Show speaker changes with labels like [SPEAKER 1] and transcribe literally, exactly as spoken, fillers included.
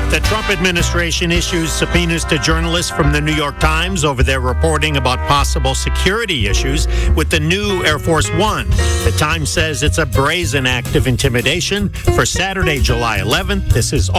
[SPEAKER 1] The Trump administration issues subpoenas to journalists from the New York Times over their reporting about possible security issues with the new Air Force One. The Times says it's a brazen act of intimidation for Saturday, July eleventh. This is